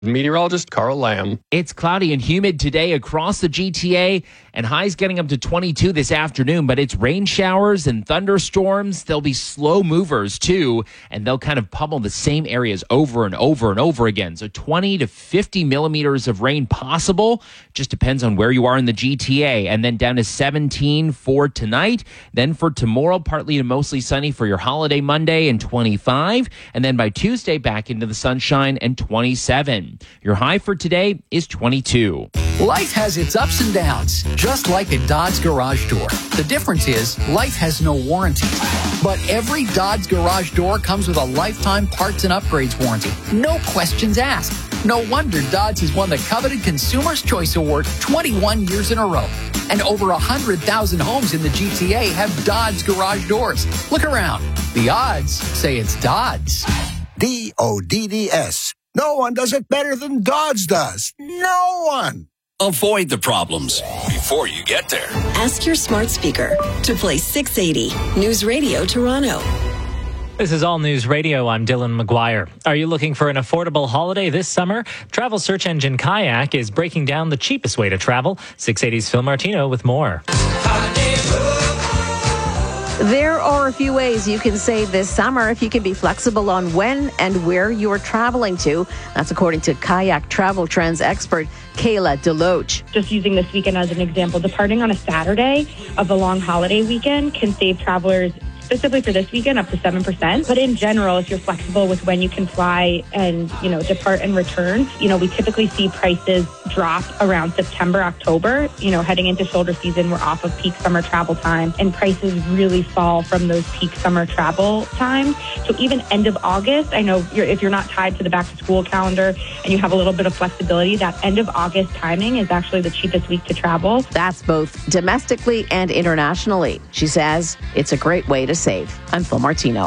Meteorologist Carl Lamb. It's cloudy and humid today across the GTA, and highs getting up to 22 this afternoon, but it's rain showers and thunderstorms. There'll be slow movers too, and they'll kind of pummel the same areas over and over and over again. So 20 to 50 millimeters of rain possible. Just depends on where you are in the GTA. And then down to 17 for tonight. Then for tomorrow, partly to mostly sunny for your holiday Monday and 25. And then by Tuesday, back into the sunshine and 27. Your high for today is 22. Life has its ups and downs, just like a Dodge garage door. The difference is life has no warranty. But every Dodge garage door comes with a lifetime parts and upgrades warranty. No questions asked. No wonder Dodge has won the coveted Consumer's Choice Award 21 years in a row. And over 100,000 homes in the GTA have Dodge garage doors. Look around. The odds say it's Dodge. DODDS. No one does it better than Dodge does. No one. Avoid the problems before you get there. Ask your smart speaker to play 680 News Radio Toronto. This is All News Radio. I'm Dylan McGuire. Are you looking for an affordable holiday this summer? Travel search engine Kayak is breaking down the cheapest way to travel. 680's Phil Martino with more. There are a few ways you can save this summer if you can be flexible on when and where you're traveling to. That's according to Kayak Travel Trends expert Kayla Deloach. Just using this weekend as an example, departing on a Saturday of a long holiday weekend can save travelers specifically for this weekend up to 7%. But in general, if you're flexible with when you can fly and, depart and return, we typically see prices drop around September, October. Heading into shoulder season, we're off of peak summer travel time, and prices really fall from those peak summer travel times. So even end of August, I know if you're not tied to the back to school calendar and you have a little bit of flexibility, that end of August timing is actually the cheapest week to travel. That's both domestically and internationally. She says it's a great way to save. I'm Phil Martino.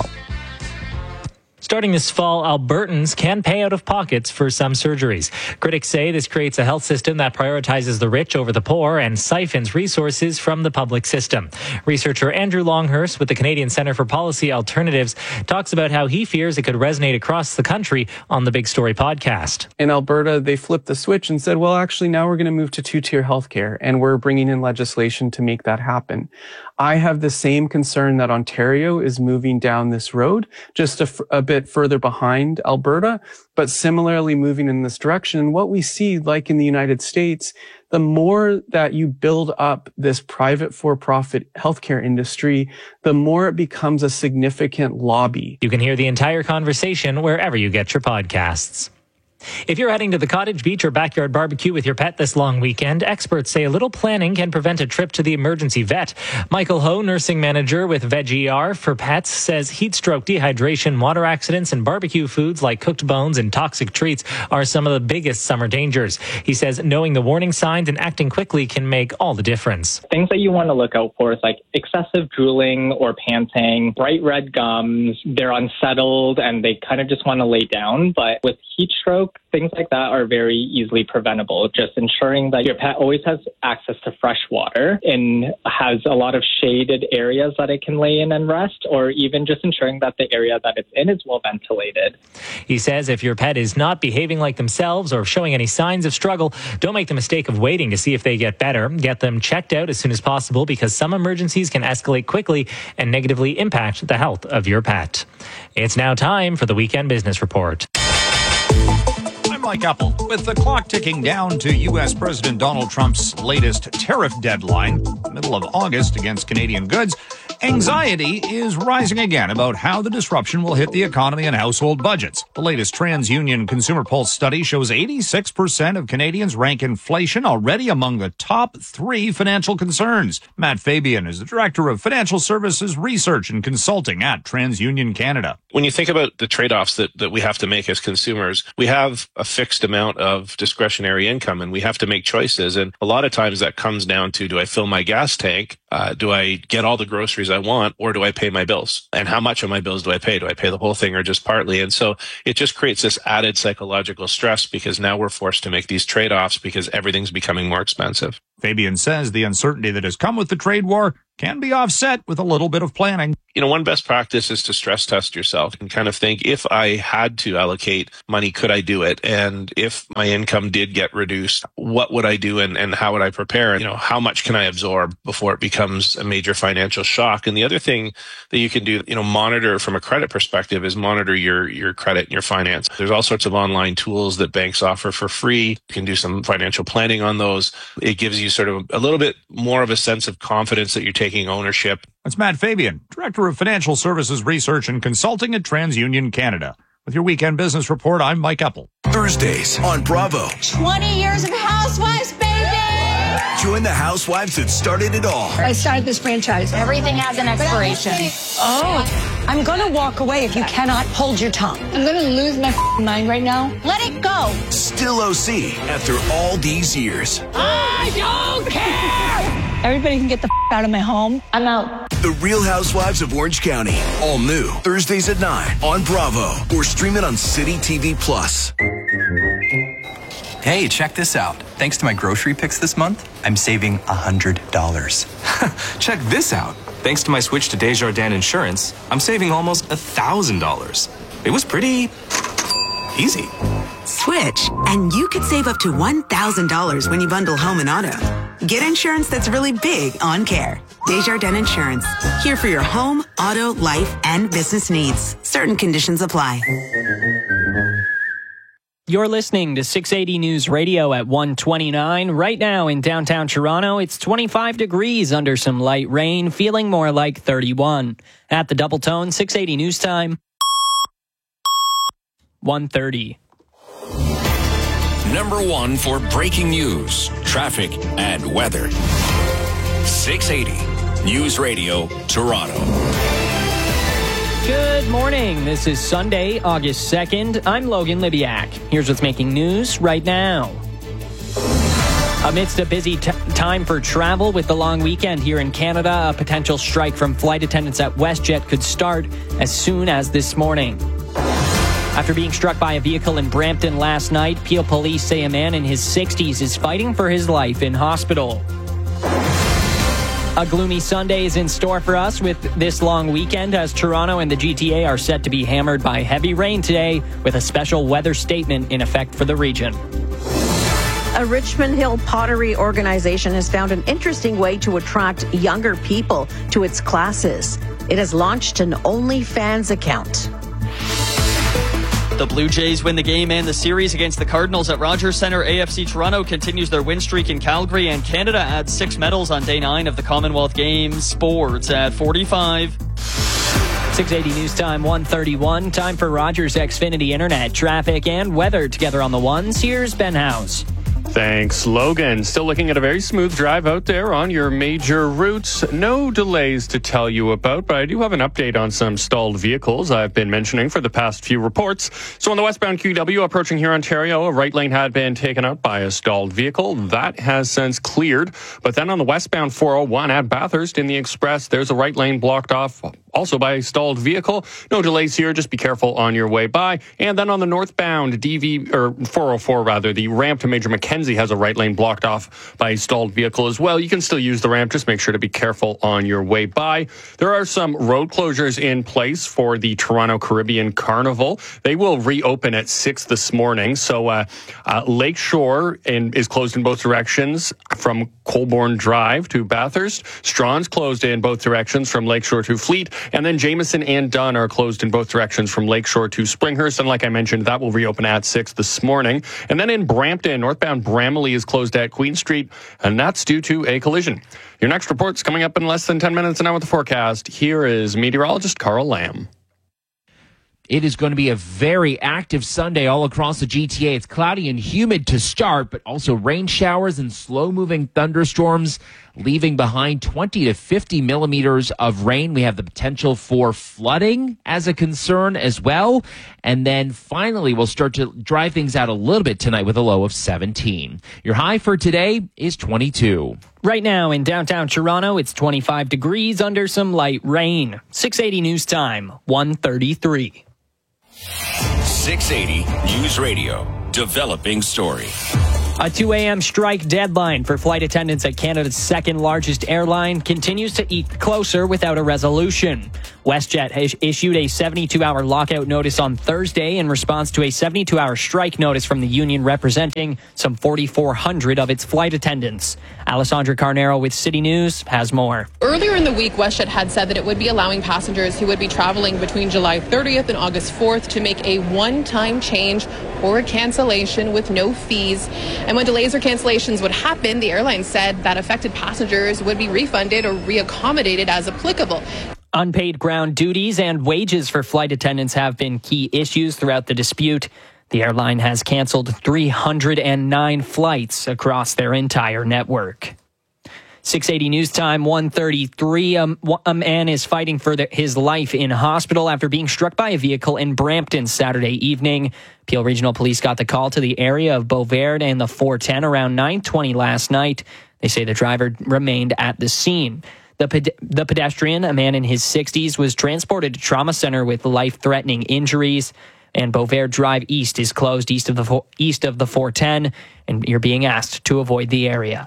Starting this fall, Albertans can pay out of pockets for some surgeries. Critics say this creates a health system that prioritizes the rich over the poor and siphons resources from the public system. Researcher Andrew Longhurst with the Canadian Centre for Policy Alternatives talks about how he fears it could resonate across the country on the Big Story podcast. In Alberta, they flipped the switch and said, well, actually, now we're going to move to two-tier healthcare, and we're bringing in legislation to make that happen. I have the same concern that Ontario is moving down this road, just a bit further behind Alberta, but similarly moving in this direction. And what we see, like in the United States, the more that you build up this private for-profit healthcare industry, the more it becomes a significant lobby. You can hear the entire conversation wherever you get your podcasts. If you're heading to the cottage, beach, or backyard barbecue with your pet this long weekend, experts say a little planning can prevent a trip to the emergency vet. Michael Ho, nursing manager with VegER for Pets, says heat stroke, dehydration, water accidents, and barbecue foods like cooked bones and toxic treats are some of the biggest summer dangers. He says knowing the warning signs and acting quickly can make all the difference. Things that you want to look out for is like excessive drooling or panting, bright red gums. They're unsettled and they kind of just want to lay down. But with heat stroke, things like that are very easily preventable. Just ensuring that your pet always has access to fresh water and has a lot of shaded areas that it can lay in and rest, or even just ensuring that the area that it's in is well ventilated. He says if your pet is not behaving like themselves or showing any signs of struggle, don't make the mistake of waiting to see if they get better. Get them checked out as soon as possible because some emergencies can escalate quickly and negatively impact the health of your pet. It's now time for the Weekend Business Report. Mike Apple. With the clock ticking down to U.S. President Donald Trump's latest tariff deadline, middle of August, against Canadian goods, anxiety is rising again about how the disruption will hit the economy and household budgets. The latest TransUnion Consumer Pulse study shows 86% of Canadians rank inflation already among the top 3 financial concerns. Matt Fabian is the Director of Financial Services Research and Consulting at TransUnion Canada. When you think about the trade-offs that we have to make as consumers, we have a fixed amount of discretionary income and we have to make choices. And a lot of times that comes down to, do I fill my gas tank? Do I get all the groceries I want, or do I pay my bills? And how much of my bills do I pay? Do I pay the whole thing or just partly? And so it just creates this added psychological stress because now we're forced to make these trade-offs because everything's becoming more expensive. Fabian says the uncertainty that has come with the trade war can be offset with a little bit of planning. One best practice is to stress test yourself and kind of think, if I had to allocate money, could I do it? And if my income did get reduced, what would I do and how would I prepare? How much can I absorb before it becomes a major financial shock? And the other thing that you can do, monitor from a credit perspective is monitor your credit and your finance. There's all sorts of online tools that banks offer for free. You can do some financial planning on those. It gives you sort of a little bit more of a sense of confidence that you're taking ownership. That's Matt Fabian, Director of Financial Services Research and Consulting at TransUnion Canada. With your Weekend Business Report, I'm Mike Eppel. Thursdays on Bravo. 20 years of Housewives, baby! Join the housewives that started it all. I started this franchise. Everything has an expiration. Oh, I'm going to walk away if you cannot hold your tongue. I'm going to lose my mind right now. Let it go. Still OC after all these years. I don't care! Everybody can get the out of my home. I'm out. The Real Housewives of Orange County. All new. Thursdays at 9 on Bravo. Or stream it on City TV Plus. Hey, check this out. Thanks to my grocery picks this month, I'm saving $100. Check this out. Thanks to my switch to Desjardins Insurance, I'm saving almost $1,000. It was pretty easy. Switch, and you could save up to $1,000 when you bundle home and auto. Get insurance that's really big on Care. Desjardins Insurance. Here for your home, auto, life, and business needs. Certain conditions apply. You're listening to 680 News Radio at 129. Right now in downtown Toronto, it's 25 degrees under some light rain, feeling more like 31. At the Double Tone, 680 News Time, 1:30. Number one for breaking news, traffic, and weather. 680 News Radio, Toronto. Good morning. This is Sunday, August 2nd. I'm Logan Libiak. Here's what's making news right now. Amidst a busy time for travel with the long weekend here in Canada, a potential strike from flight attendants at WestJet could start as soon as this morning. After being struck by a vehicle in Brampton last night, Peel police say a man in his 60s is fighting for his life in hospital. A gloomy Sunday is in store for us with this long weekend as Toronto and the GTA are set to be hammered by heavy rain today with a special weather statement in effect for the region. A Richmond Hill pottery organization has found an interesting way to attract younger people to its classes. It has launched an OnlyFans account. The Blue Jays win the game and the series against the Cardinals at Rogers Centre. AFC Toronto continues their win streak in Calgary, and Canada adds 6 medals on day 9 of the Commonwealth Games. Sports at 45. 680 News Time, 1:31. Time for Rogers Xfinity Internet. Traffic and weather together on the ones. Here's Ben House. Thanks, Logan. Still looking at a very smooth drive out there on your major routes. No delays to tell you about, but I do have an update on some stalled vehicles I've been mentioning for the past few reports. So on the westbound QW approaching here, Ontario, a right lane had been taken up by a stalled vehicle. That has since cleared. But then on the westbound 401 at Bathurst in the Express, there's a right lane blocked off also by a stalled vehicle. No delays here. Just be careful on your way by. And then on the northbound 404, the ramp to Major Mackenzie has a right lane blocked off by a stalled vehicle as well. You can still use the ramp. Just make sure to be careful on your way by. There are some road closures in place for the Toronto Caribbean Carnival. They will reopen at 6 this morning. So Lakeshore is closed in both directions from Colborne Drive to Bathurst. Strawn's closed in both directions from Lakeshore to Fleet. And then Jameson and Dunn are closed in both directions from Lakeshore to Springhurst. And like I mentioned, that will reopen at 6 this morning. And then in Brampton, northbound Bramalea is closed at Queen Street, and that's due to a collision. Your next report's coming up in less than 10 minutes. And now with the forecast, here is meteorologist Carl Lamb. It is going to be a very active Sunday all across the GTA. It's cloudy and humid to start, but also rain showers and slow-moving thunderstorms, leaving behind 20 to 50 millimeters of rain. We have the potential for flooding as a concern as well. And then finally, we'll start to dry things out a little bit tonight with a low of 17. Your high for today is 22. Right now in downtown Toronto, it's 25 degrees under some light rain. 680 News Time, 1:33. 680 News Radio, developing story. A 2 a.m. strike deadline for flight attendants at Canada's second largest airline continues to eke closer without a resolution. WestJet has issued a 72-hour lockout notice on Thursday in response to a 72-hour strike notice from the union representing some 4,400 of its flight attendants. Alessandra Carnero with City News has more. Earlier in the week, WestJet had said that it would be allowing passengers who would be traveling between July 30th and August 4th to make a one-time change or a cancellation with no fees. And when delays or cancellations would happen, the airline said that affected passengers would be refunded or reaccommodated as applicable. Unpaid ground duties and wages for flight attendants have been key issues throughout the dispute. The airline has canceled 309 flights across their entire network. 680 News Time, 1:33. A man is fighting for his life in hospital after being struck by a vehicle in Brampton Saturday evening. Peel Regional Police got the call to the area of Beauvert and the 410 around 9:20 last night. They say the driver remained at the scene. The pedestrian, a man in his 60s, was transported to trauma center with life-threatening injuries. And Beauvert Drive East is closed east of the 410, and you're being asked to avoid the area.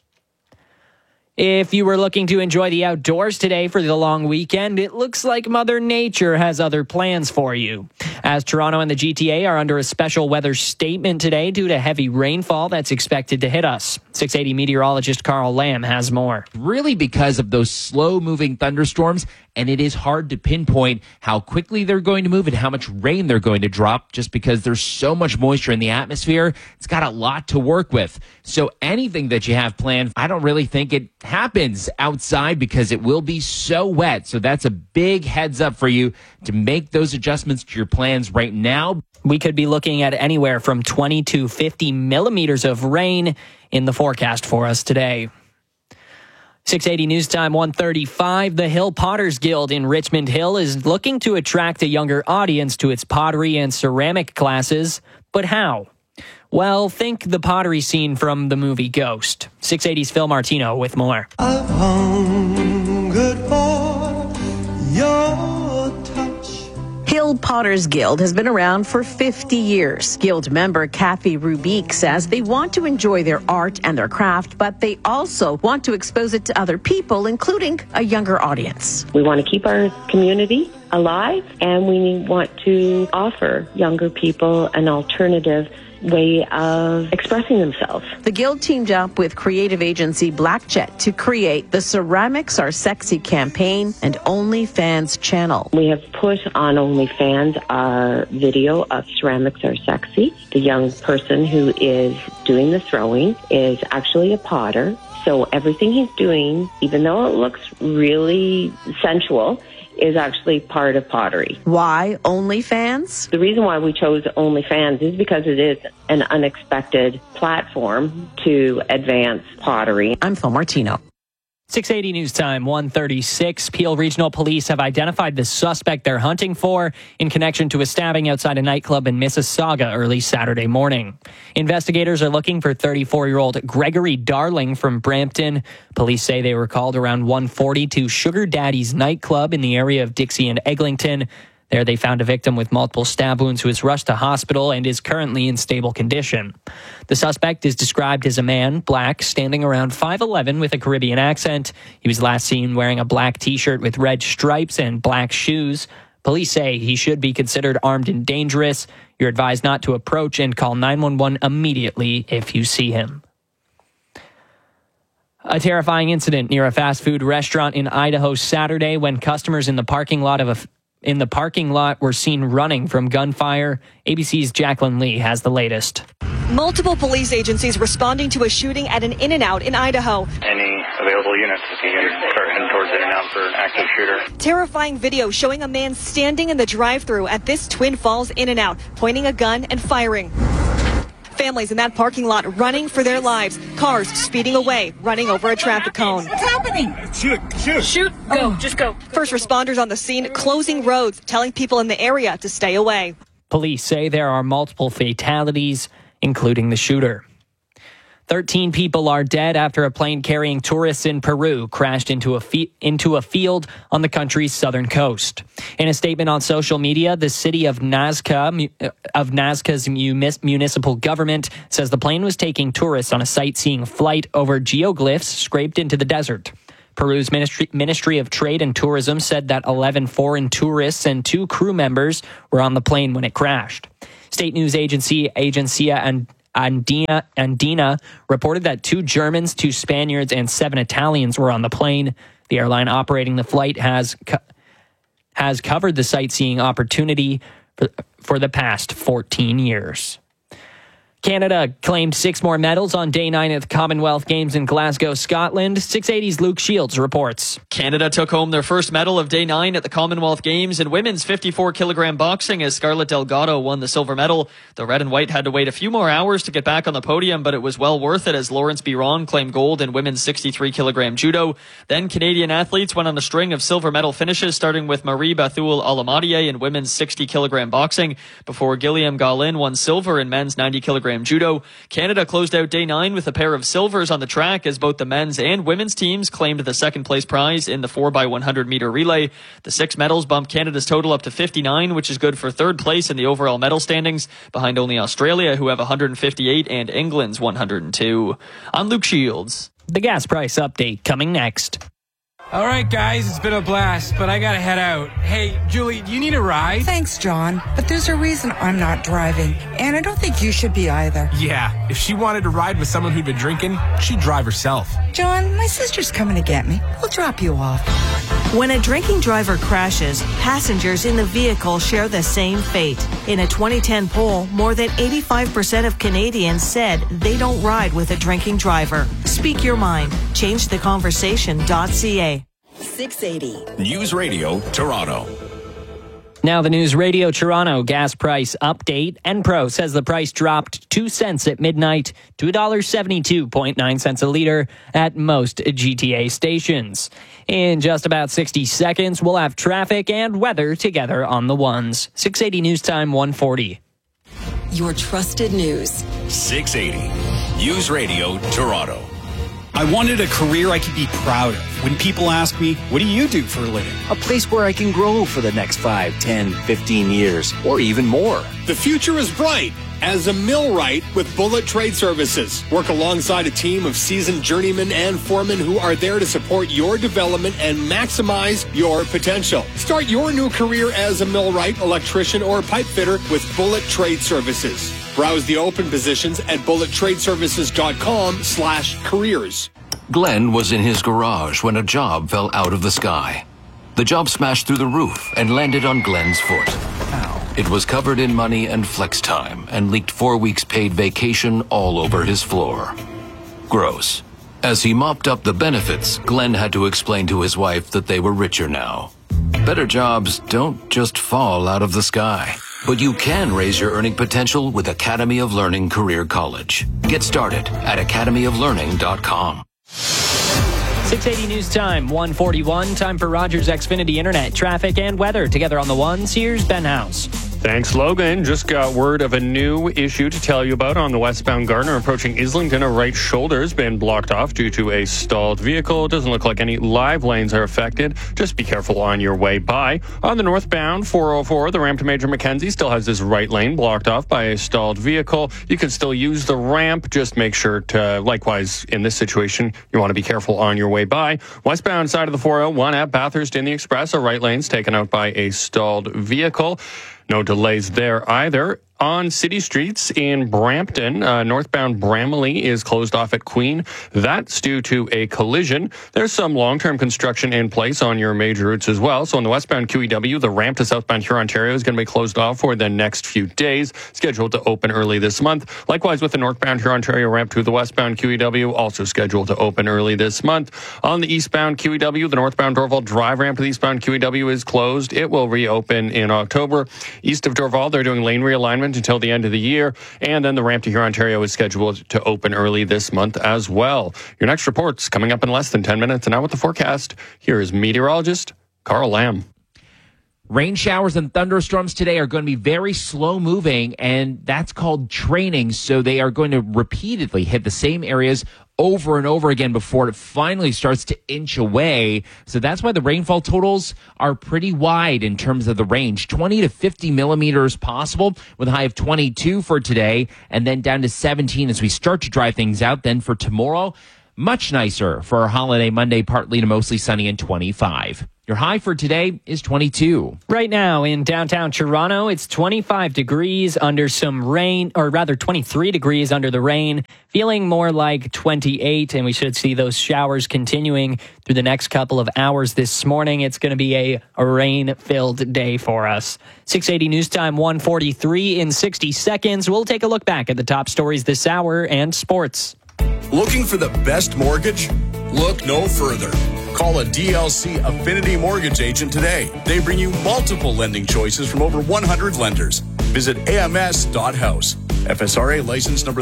If you were looking to enjoy the outdoors today for the long weekend, it looks like Mother Nature has other plans for you. As Toronto and the GTA are under a special weather statement today due to heavy rainfall that's expected to hit us. 680 meteorologist Carl Lamb has more. Really because of those slow-moving thunderstorms, and it is hard to pinpoint how quickly they're going to move and how much rain they're going to drop just because there's so much moisture in the atmosphere. It's got a lot to work with. So anything that you have planned, I don't really think it happens outside because it will be so wet. So that's a big heads up for you to make those adjustments to your plans right now. We could be looking at anywhere from 20 to 50 millimeters of rain in the forecast for us today. 680 News Time, 1:35. The Hill Potters Guild in Richmond Hill is looking to attract a younger audience to its pottery and ceramic classes. But how? Well, think the pottery scene from the movie Ghost. 680's Phil Martino with more. I've hungered for your touch. Hill Potters Guild has been around for 50 years. Guild member Kathy Rubik says they want to enjoy their art and their craft, but they also want to expose it to other people, including a younger audience. We want to keep our community alive, and we want to offer younger people an alternative way of expressing themselves. The Guild teamed up with creative agency Blackjet to create the Ceramics Are Sexy campaign and OnlyFans channel. We have put on OnlyFans our video of Ceramics Are Sexy. The young person who is doing the throwing is actually a potter. So everything he's doing, even though it looks really sensual, is actually part of pottery. Why OnlyFans? The reason why we chose OnlyFans is because it is an unexpected platform to advance pottery. I'm Phil Martino. 680 News Time, 1:36. Peel Regional Police have identified the suspect they're hunting for in connection to a stabbing outside a nightclub in Mississauga early Saturday morning. Investigators are looking for 34-year-old Gregory Darling from Brampton. Police say they were called around 1:40 to Sugar Daddy's nightclub in the area of Dixie and Eglinton. There they found a victim with multiple stab wounds who was rushed to hospital and is currently in stable condition. The suspect is described as a man, black, standing around 5'11" with a Caribbean accent. He was last seen wearing a black T-shirt with red stripes and black shoes. Police say he should be considered armed and dangerous. You're advised not to approach and call 911 immediately if you see him. A terrifying incident near a fast food restaurant in Idaho Saturday when customers in the parking lot were seen running from gunfire. ABC's Jacqueline Lee has the latest. Multiple police agencies responding to a shooting at an In-N-Out in Idaho. Any available units if you can start heading towards In-N-Out for active shooter. Terrifying video showing a man standing in the drive-thru at this Twin Falls In-N-Out, pointing a gun and firing. Families in that parking lot running for their lives. Cars speeding away, running over a traffic cone. What's happening? Shoot. Go. Just go. First responders on the scene closing roads, telling people in the area to stay away. Police say there are multiple fatalities, including the shooter. 13 people are dead after a plane carrying tourists in Peru crashed into a field on the country's southern coast. In a statement on social media, the city of Nazca's municipal government says the plane was taking tourists on a sightseeing flight over geoglyphs scraped into the desert. Peru's Ministry of Trade and Tourism said that 11 foreign tourists and 2 crew members were on the plane when it crashed. State news agency Agencia Andina reported that 2 Germans, 2 Spaniards, and 7 Italians were on the plane. The airline operating the flight has covered the sightseeing opportunity for the past 14 years. Canada claimed 6 more medals on day 9 at the Commonwealth Games in Glasgow, Scotland. 680's Luke Shields reports. Canada took home their first medal of day 9 at the Commonwealth Games in women's 54-kilogram boxing as Scarlett Delgado won the silver medal. The red and white had to wait a few more hours to get back on the podium, but it was well worth it as Lawrence Biron claimed gold in women's 63-kilogram judo. Then Canadian athletes went on a string of silver medal finishes, starting with Marie Bethul Alamadier in women's 60-kilogram boxing, before Gilliam Gaulin won silver in men's 90-kilogram judo. Canada closed out day 9 with a pair of silvers on the track as both the men's and women's teams claimed the second place prize in the 4x100 meter relay. The 6 medals bumped Canada's total up to 59, which is good for third place in the overall medal standings, behind only Australia, who have 158, and England's 102. I'm Luke Shields. The gas price update coming next. All right, guys, it's been a blast, but I gotta head out. Hey, Julie, do you need a ride? Thanks, John, but there's a reason I'm not driving, and I don't think you should be either. Yeah, if she wanted to ride with someone who'd been drinking, she'd drive herself. John, my sister's coming to get me. We'll drop you off. When a drinking driver crashes, passengers in the vehicle share the same fate. In a 2010 poll, more than 85% of Canadians said they don't ride with a drinking driver. Speak your mind. ChangeTheConversation.ca. 680. News Radio Toronto. Now the News Radio Toronto gas price update. Enpro says the price dropped 2 cents at midnight to $1.72.9 a liter at most GTA stations. In just about 60 seconds, we'll have traffic and weather together on the ones. 680 News Time 140. Your trusted news. 680. News Radio Toronto. I wanted a career I could be proud of. When people ask me, what do you do for a living? A place where I can grow for the next 5, 10, 15 years, or even more. The future is bright as a millwright with Bullet Trade Services. Work alongside a team of seasoned journeymen and foremen who are there to support your development and maximize your potential. Start your new career as a millwright, electrician, or pipe fitter with Bullet Trade Services. Browse the open positions at bullettradeservices.com/careers. Glenn was in his garage when a job fell out of the sky. The job smashed through the roof and landed on Glenn's foot. Ow. It was covered in money and flex time and leaked 4 weeks paid vacation all over his floor. Gross. As he mopped up the benefits, Glenn had to explain to his wife that they were richer now. Better jobs don't just fall out of the sky. But you can raise your earning potential with Academy of Learning Career College. Get started at academyoflearning.com. 680 News Time 141. Time for Rogers Xfinity Internet traffic and weather together on the ones. Here's Ben House. Thanks, Logan. Just got word of a new issue to tell you about on the westbound Gardner approaching Islington. A right shoulder has been blocked off due to a stalled vehicle. It doesn't look like any live lanes are affected. Just be careful on your way by. On the northbound 404, the ramp to Major Mackenzie still has this right lane blocked off by a stalled vehicle. You can still use the ramp. Just make sure to, likewise, in this situation, you want to be careful on your way by. Westbound side of the 401 at Bathurst in the Express, a right lane's taken out by a stalled vehicle. No delays there either. On city streets in Brampton, northbound Bramalea is closed off at Queen. That's due to a collision. There's some long-term construction in place on your major routes as well. So on the westbound QEW, the ramp to southbound Huron-Ontario is going to be closed off for the next few days, scheduled to open early this month. Likewise, with the northbound Huron-Ontario ramp to the westbound QEW, also scheduled to open early this month. On the eastbound QEW, the northbound Dorval Drive ramp to the eastbound QEW is closed. It will reopen in October. East of Dorval, they're doing lane realignment until the end of the year, and then the ramp to Huron-Ontario is scheduled to open early this month as well. Your next report's coming up in less than 10 minutes, and now with the forecast, here is meteorologist Carl Lamb. Rain showers and thunderstorms today are going to be very slow moving, and that's called training. So they are going to repeatedly hit the same areas over and over again before it finally starts to inch away. So that's why the rainfall totals are pretty wide in terms of the range. 20 to 50 millimeters possible, with a high of 22 for today, and then down to 17 as we start to dry things out. Then for tomorrow, much nicer for our holiday Monday, partly to mostly sunny and 25. Your high for today is 22. Right now in downtown Toronto, it's 25 degrees under some rain, or rather 23 degrees under the rain, feeling more like 28, and we should see those showers continuing through the next couple of hours this morning. It's going to be a rain-filled day for us. 680 News Time, 1:43 in 60 seconds. We'll take a look back at the top stories this hour and sports. Looking for the best mortgage? Look no further. Call a DLC Affinity Mortgage agent today. They bring you multiple lending choices from over 100 lenders. Visit ams.house. FSRA license number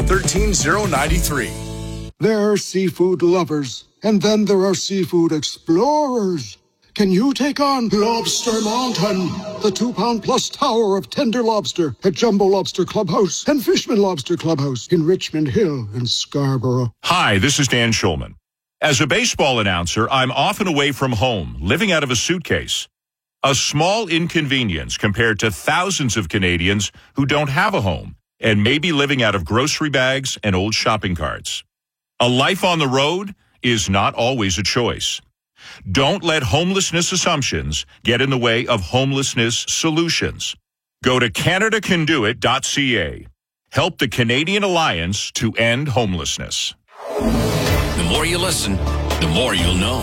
13093. There are seafood lovers, and then there are seafood explorers. Can you take on Lobster Mountain, the 2-pound-plus tower of tender lobster at Jumbo Lobster Clubhouse and Fishman Lobster Clubhouse in Richmond Hill and Scarborough? Hi, this is Dan Schulman. As a baseball announcer, I'm often away from home, living out of a suitcase. A small inconvenience compared to thousands of Canadians who don't have a home and may be living out of grocery bags and old shopping carts. A life on the road is not always a choice. Don't let homelessness assumptions get in the way of homelessness solutions. Go to CanadaCanDoIt.ca. Help the Canadian Alliance to end homelessness. The more you listen, the more you'll know.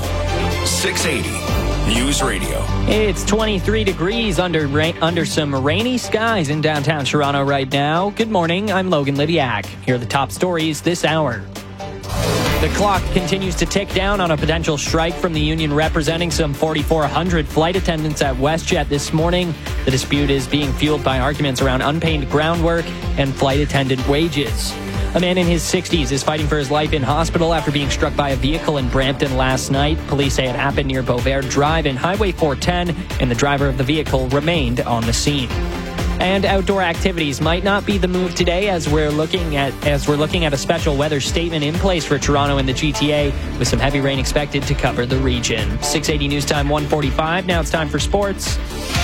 680 News Radio. It's 23 degrees under some rainy skies in downtown Toronto right now. Good morning, I'm Logan Lydiak. Here are the top stories this hour. The clock continues to tick down on a potential strike from the union representing some 4,400 flight attendants at WestJet this morning. The dispute is being fueled by arguments around unpaid groundwork and flight attendant wages. A man in his 60s is fighting for his life in hospital after being struck by a vehicle in Brampton last night. Police say it happened near Beauvert Drive and Highway 410, and the driver of the vehicle remained on the scene. And outdoor activities might not be the move today as we're looking at a special weather statement in place for Toronto and the GTA, with some heavy rain expected to cover the region. 680 News Time, 1:45. Now it's time for sports.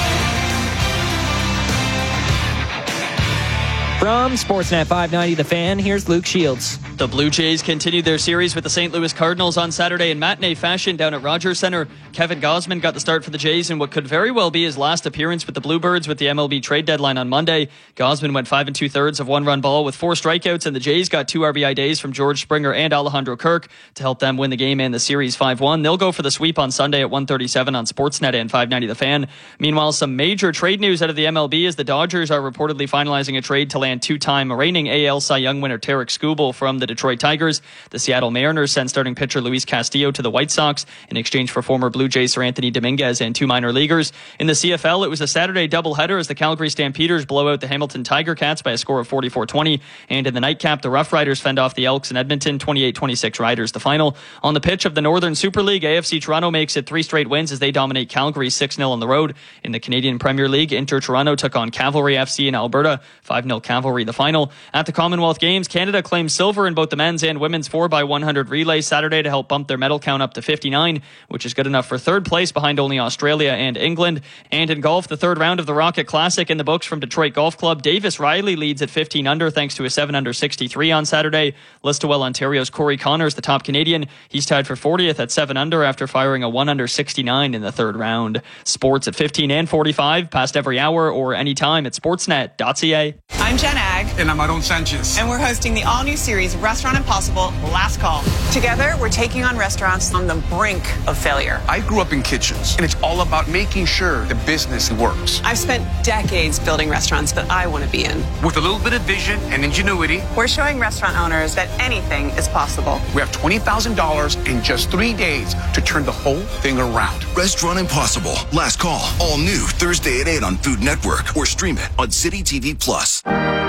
From Sportsnet 590, The Fan, here's Luke Shields. The Blue Jays continued their series with the St. Louis Cardinals on Saturday in matinee fashion down at Rogers Centre. Kevin Gausman got the start for the Jays in what could very well be his last appearance with the Bluebirds with the MLB trade deadline on Monday. Gausman went 5 2/3 of one-run ball with 4 strikeouts, and the Jays got 2 RBI days from George Springer and Alejandro Kirk to help them win the game and the series 5-1. They'll go for the sweep on Sunday at 1:37 on Sportsnet and 590 The Fan. Meanwhile, some major trade news out of the MLB as the Dodgers are reportedly finalizing a trade to land 2-time reigning AL Cy Young winner Tarek Skubal from the Detroit Tigers. The Seattle Mariners sent starting pitcher Luis Castillo to the White Sox in exchange for former Blue Jays Sir Anthony Dominguez and 2 minor leaguers. In the CFL, it was a Saturday doubleheader as the Calgary Stampeders blow out the Hamilton Tiger Cats by a score of 44-20. And in the nightcap, the Rough Riders fend off the Elks in Edmonton, 28-26 Riders the final. On the pitch of the Northern Super League, AFC Toronto makes it 3 straight wins as they dominate Calgary 6-0 on the road. In the Canadian Premier League, Inter Toronto took on Cavalry FC in Alberta, 5-0 Cavalry the final. At the Commonwealth Games, Canada claimed silver in both the men's and women's 4x100 relay Saturday to help bump their medal count up to 59, which is good enough for third place behind only Australia and England. And in golf, the third round of the Rocket Classic in the books from Detroit Golf Club. Davis Riley leads at 15 under thanks to a 7 under 63 on Saturday. Listowel, Ontario's Corey Connors, the top Canadian. He's tied for 40th at 7 under after firing a 1 under 69 in the third round. Sports at 15 and 45, past every hour or anytime at sportsnet.ca. I'm Jen Ag. And I'm Aaron Sanchez. And we're hosting the all-new series Restaurant Impossible, Last Call. Together, we're taking on restaurants on the brink of failure. I grew up in kitchens, and it's all about making sure the business works. I've spent decades building restaurants that I want to be in. With a little bit of vision and ingenuity, we're showing restaurant owners that anything is possible. We have $20,000 in just 3 days to turn the whole thing around. Restaurant Impossible, Last Call, all new Thursday at 8 on Food Network or stream it on City TV Plus.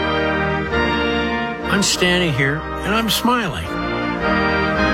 I'm standing here and I'm smiling.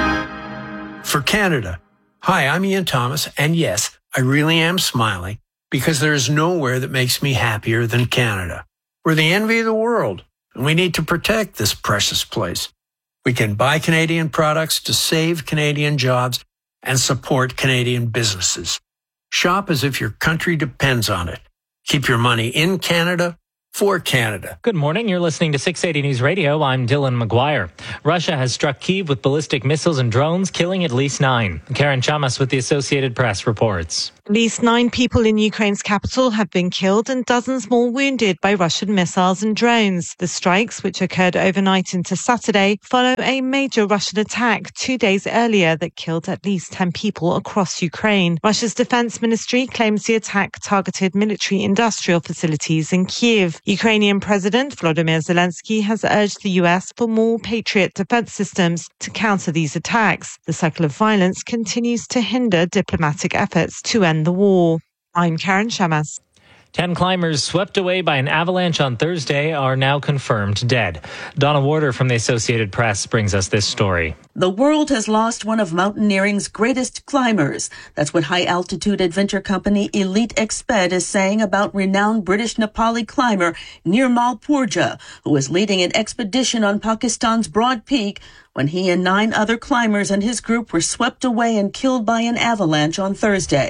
For Canada. Hi, I'm Ian Thomas, and yes, I really am smiling because there's nowhere that makes me happier than Canada. We're the envy of the world, and we need to protect this precious place. We can buy Canadian products to save Canadian jobs and support Canadian businesses. Shop as if your country depends on it. Keep your money in Canada for Canada. Good morning. You're listening to 680 News Radio. I'm Dylan McGuire. Russia has struck Kyiv with ballistic missiles and drones, killing at least 9. Karen Chamas with the Associated Press reports. At least 9 people in Ukraine's capital have been killed and dozens more wounded by Russian missiles and drones. The strikes, which occurred overnight into Saturday, follow a major Russian attack 2 days earlier that killed at least 10 people across Ukraine. Russia's defense ministry claims the attack targeted military industrial facilities in Kyiv. Ukrainian President Volodymyr Zelensky has urged the US for more Patriot defense systems to counter these attacks. The cycle of violence continues to hinder diplomatic efforts to end the war. I'm Karen Chamas. 10 climbers swept away by an avalanche on Thursday are now confirmed dead. Donna Warder from the Associated Press brings us this story. The world has lost one of mountaineering's greatest climbers. That's what high-altitude adventure company Elite Exped is saying about renowned British Nepali climber Nirmal Purja, who was leading an expedition on Pakistan's Broad Peak when he and 9 other climbers and his group were swept away and killed by an avalanche on Thursday.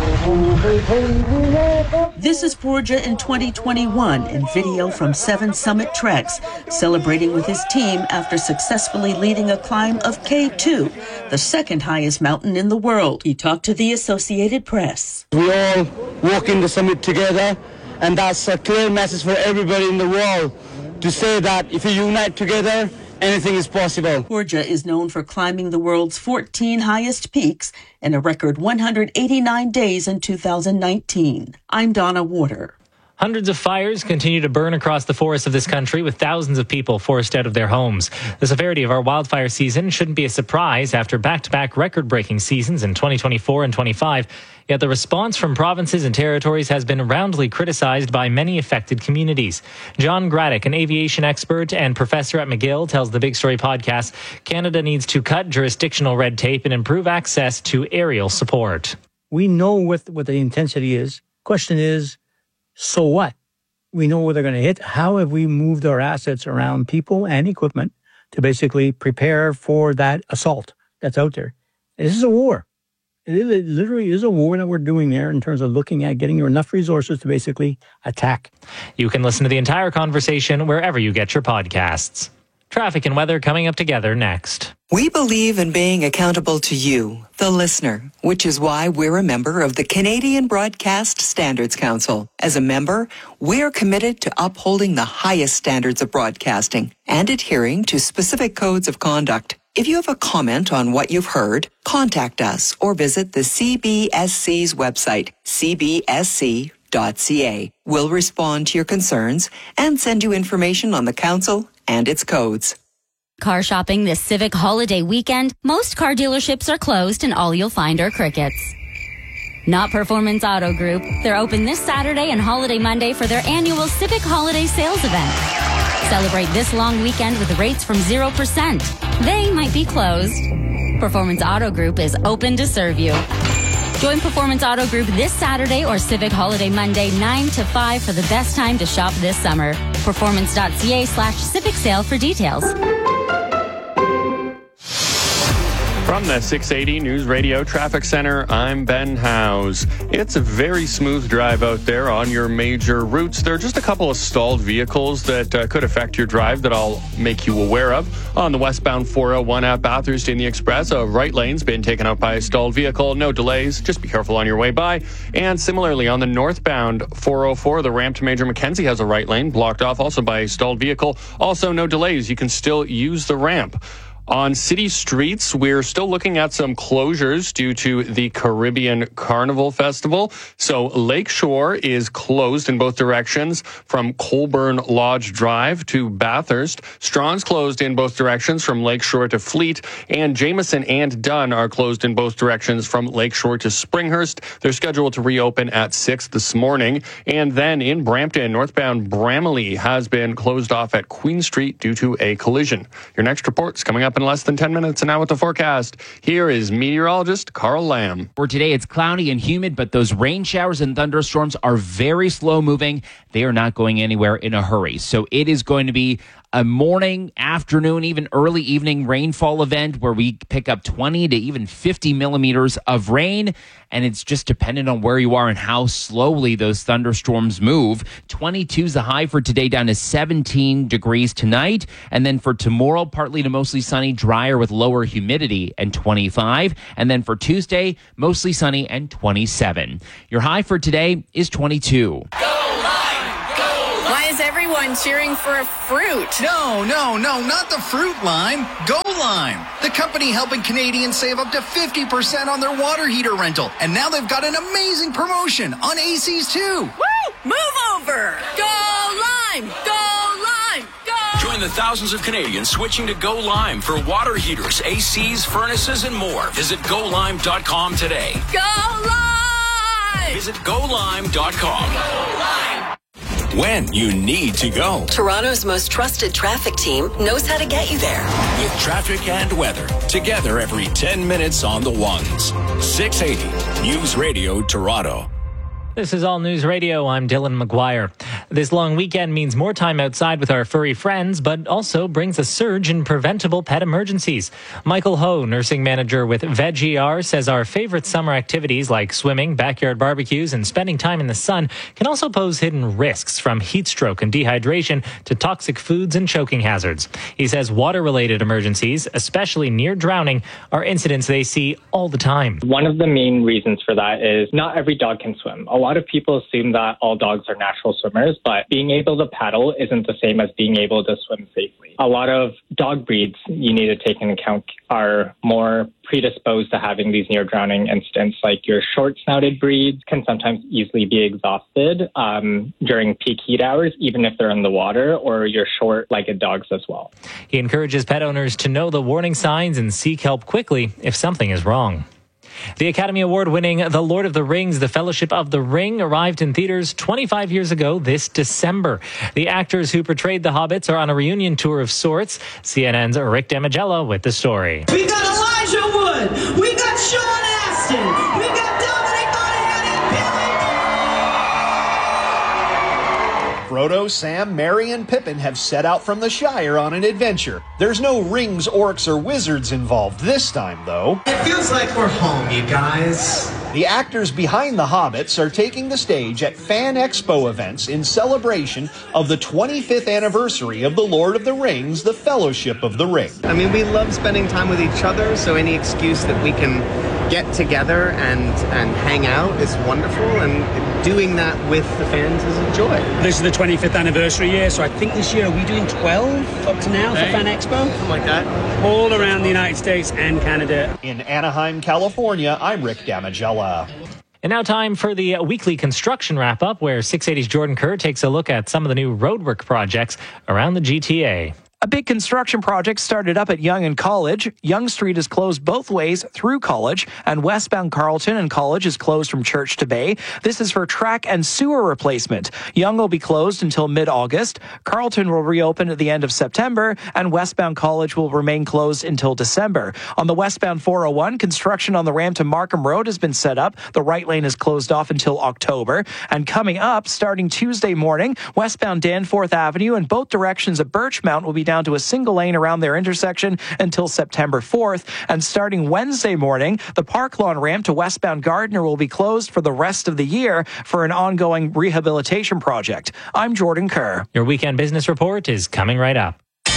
This is Purja in 2021 in video from 7 Summit Treks, celebrating with his team after successfully leading a climb of K2, the second highest mountain in the world. He talked to the Associated Press. We all walk in the summit together, and that's a clear message for everybody in the world to say that if we unite together, anything is possible. Purja is known for climbing the world's 14 highest peaks in a record 189 days in 2019. I'm Donna Warder. Hundreds of fires continue to burn across the forests of this country, with thousands of people forced out of their homes. The severity of our wildfire season shouldn't be a surprise after back-to-back record-breaking seasons in 2024 and 25. Yet the response from provinces and territories has been roundly criticized by many affected communities. John Graddick, an aviation expert and professor at McGill, tells the Big Story podcast Canada needs to cut jurisdictional red tape and improve access to aerial support. We know what the intensity is. Question is, so what? We know where they're going to hit. How have we moved our assets around people and equipment to basically prepare for that assault that's out there? This is a war. It literally is a war that we're doing there in terms of looking at getting enough resources to basically attack. You can listen to the entire conversation wherever you get your podcasts. Traffic and weather coming up together next. We believe in being accountable to you, the listener, which is why we're a member of the Canadian Broadcast Standards Council. As a member, we're committed to upholding the highest standards of broadcasting and adhering to specific codes of conduct. If you have a comment on what you've heard, contact us or visit the CBSC's website, cbsc.ca. We'll respond to your concerns and send you information on the council and its codes. Car shopping this Civic holiday weekend, most car dealerships are closed and all you'll find are crickets. Not Performance Auto Group. They're open this Saturday and Holiday Monday for their annual Civic Holiday Sales event. Celebrate this long weekend with rates from 0%. They might be closed. Performance Auto Group is open to serve you. Join Performance Auto Group this Saturday or Civic Holiday Monday 9 to 5 for the best time to shop this summer. Performance.ca/Civic Sale for details. From the 680 News Radio Traffic Center, I'm Ben Howes. It's a very smooth drive out there on your major routes. There are just a couple of stalled vehicles that could affect your drive that I'll make you aware of. On the westbound 401 at Bathurst in the Express, a right lane's been taken out by a stalled vehicle. No delays. Just be careful on your way by. And similarly, on the northbound 404, the ramp to Major Mackenzie has a right lane blocked off also by a stalled vehicle. Also, no delays. You can still use the ramp. On city streets, we're still looking at some closures due to the Caribbean Carnival Festival. So Lakeshore is closed in both directions from Colburn Lodge Drive to Bathurst. Strong's closed in both directions from Lakeshore to Fleet. And Jameson and Dunn are closed in both directions from Lakeshore to Springhurst. They're scheduled to reopen at 6 this morning. And then in Brampton, northbound Bramalea has been closed off at Queen Street due to a collision. Your next report's coming up in in less than 10 minutes. And now with the forecast, here is meteorologist Carl Lamb. For today, it's cloudy and humid, but those rain showers and thunderstorms are very slow moving. They are not going anywhere in a hurry. So it is going to be a morning, afternoon, even early evening rainfall event where we pick up 20 to even 50 millimeters of rain. And it's just dependent on where you are and how slowly those thunderstorms move. 22 is the high for today, down to 17 degrees tonight. And then for tomorrow, partly to mostly sunny, drier with lower humidity and 25. And then for Tuesday, mostly sunny and 27. Your high for today is 22. Why is everyone cheering for a fruit? No, not the fruit lime. Go Lime, the company helping Canadians save up to 50% on their water heater rental. And now they've got an amazing promotion on ACs too. Woo! Move over! Go Lime! Go Lime! Go! Join the thousands of Canadians switching to Go Lime for water heaters, ACs, furnaces, and more. Visit GoLime.com today. Go Lime! Visit GoLime.com. Go Lime! When you need to go. Toronto's most trusted traffic team knows how to get you there. With traffic and weather. Together every 10 minutes on the ones. 680 News Radio Toronto. This is All News Radio. I'm Dylan McGuire. This long weekend means more time outside with our furry friends, but also brings a surge in preventable pet emergencies. Michael Ho, nursing manager with VegER, says our favorite summer activities like swimming, backyard barbecues, and spending time in the sun can also pose hidden risks, from heat stroke and dehydration to toxic foods and choking hazards. He says water-related emergencies, especially near drowning, are incidents they see all the time. One of the main reasons for that is not every dog can swim. A lot of people assume that all dogs are natural swimmers, but being able to paddle isn't the same as being able to swim safely. A lot of dog breeds you need to take into account are more predisposed to having these near drowning incidents, like your short-snouted breeds can sometimes easily be exhausted during peak heat hours, even if they're in the water, or your short-legged dogs as well. He encourages pet owners to know the warning signs and seek help quickly if something is wrong. The Academy Award-winning The Lord of the Rings, The Fellowship of the Ring, arrived in theaters 25 years ago this December. The actors who portrayed the hobbits are on a reunion tour of sorts. CNN's Rick Damigella with the story. We got Elijah Wood. We got Sean Astin. We got Dominic Monaghan and Billy. Frodo, Sam, Merry, and Pippin have set out from the Shire on an adventure. There's no rings, orcs, or wizards involved this time, though. It feels like we're home, you guys. The actors behind the Hobbits are taking the stage at Fan Expo events in celebration of the 25th anniversary of The Lord of the Rings, The Fellowship of the Ring. I mean, we love spending time with each other, so any excuse that we can get together and hang out is wonderful, and doing that with the fans is a joy. This is the 25th anniversary year, so I think this year we're doing 12 up to now for Fan Expo. Something like that. All around the United States and Canada. In Anaheim, California, I'm Rick Damigella. And now time for the weekly construction wrap-up, where 680's Jordan Kerr takes a look at some of the new roadwork projects around the GTA. A big construction project started up at Yonge and College. Yonge Street is closed both ways through College, and westbound Carleton and College is closed from Church to Bay. This is for track and sewer replacement. Yonge will be closed until mid-August. Carleton will reopen at the end of September, and westbound College will remain closed until December. On the westbound 401, construction on the ramp to Markham Road has been set up. The right lane is closed off until October. And coming up, starting Tuesday morning, westbound Danforth Avenue and both directions at Birchmount will be down to a single lane around their intersection until September 4th. And starting Wednesday morning, the Park Lawn ramp to westbound Gardner will be closed for the rest of the year for an ongoing rehabilitation project. I'm Jordan Kerr. Your weekend business report is coming right up.